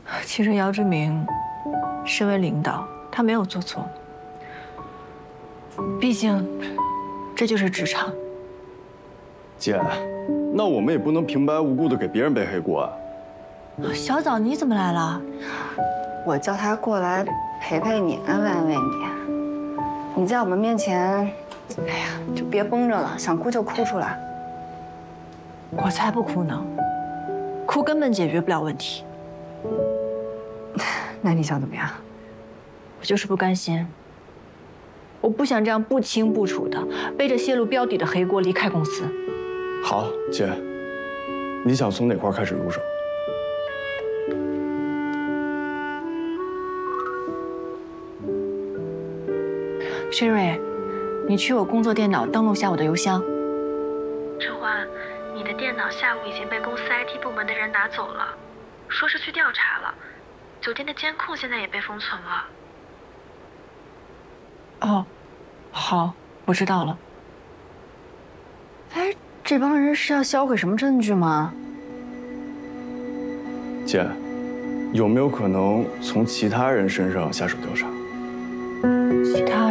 其实姚志明身为领导，他没有做错。毕竟，这就是职场。 姐，那我们也不能平白无故的给别人背黑锅啊。 小枣，你怎么来了？ 我叫他过来陪陪你，安慰安慰你。你在我们面前，哎呀，就别绷着了，想哭就哭出来。 我才不哭呢，哭根本解决不了问题。 那你想怎么样？ 我就是不甘心，我不想这样不清不楚的背着泄露标底的黑锅离开公司。 好，姐，你想从哪块开始入手？ 薛瑞，你去我工作电脑登录下我的邮箱。 志欢，你的电脑下午已经被公司 IT 部门的人拿走了，说是去调查了。酒店的监控现在也被封存了。 哦，好，我知道了。 哎，这帮人是要销毁什么证据吗？ 姐，有没有可能从其他人身上下手调查？ 其他